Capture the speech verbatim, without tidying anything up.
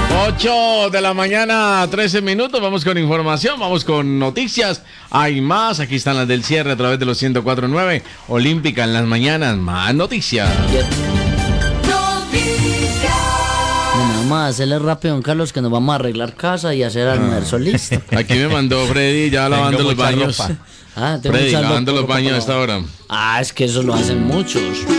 ocho de la mañana, trece minutos. Vamos con información, vamos con noticias. Hay más, aquí están las del cierre a través de los ciento cuatro punto nueve. Olímpica en las mañanas, más noticias. Bueno, vamos a hacerle rápido, don Carlos, que nos vamos a arreglar casa y hacer almuerzo. Listo. Aquí me mandó Freddy ya lavando los baños. Ah, tengo Freddy, mucha lavando ropa, los baños a ropa, esta hora. Ah, es que eso lo hacen muchos.